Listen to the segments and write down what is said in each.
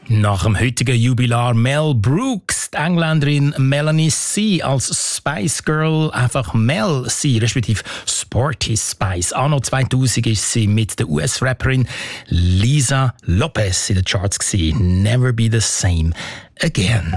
Nach dem heutigen Jubilar Mel Brooks, die Engländerin Melanie C. als Spice Girl einfach Mel C, respektive Sporty Spice. Anno 2000 ist sie mit der US-Rapperin Lisa Lopez in den Charts gewesen. Never be the same again.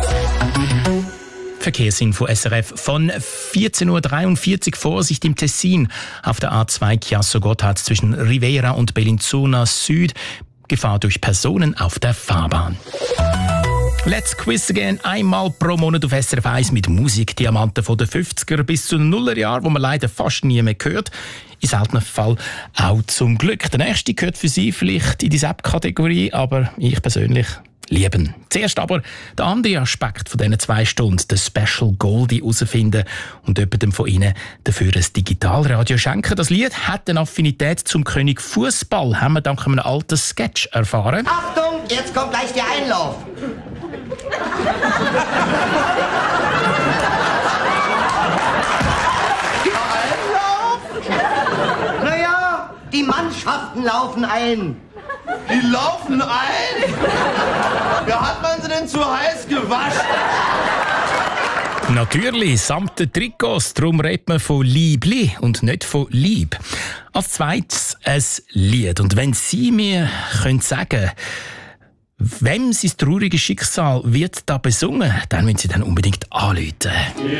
Verkehrsinfo SRF von 14.43 Uhr. Vorsicht im Tessin auf der A2 Chiasso-Gotthard zwischen Rivera und Bellinzona Süd. Gefahr durch Personen auf der Fahrbahn. Let's Quiz Again, einmal pro Monat auf SRF 1 mit Musikdiamanten von den 50er bis zu den Nullerjahren, wo man leider fast nie mehr hört. In seltenen Fall auch zum Glück. Der nächste gehört für Sie vielleicht in die App-Kategorie, aber ich persönlich lieben. Zuerst aber der andere Aspekt von diesen 2 Stunden, der Special Goldie herausfinden und jemandem von Ihnen dafür ein Digitalradio schenken. Das Lied hat eine Affinität zum König Fußball, haben wir dank einem alten Sketch erfahren. Achtung, jetzt kommt gleich der Einlauf. Einlauf? Naja, die Mannschaften laufen ein. Die laufen ein? Ja, hat man sie denn zu heiß gewaschen? Natürlich, samt den Trikots. Darum redet man von Liebli und nicht von Lieb. Als zweites ein Lied. Und wenn Sie mir sagen können, wem sein trauriges Schicksal wird da besungen, dann müssen Sie dann unbedingt anrufen.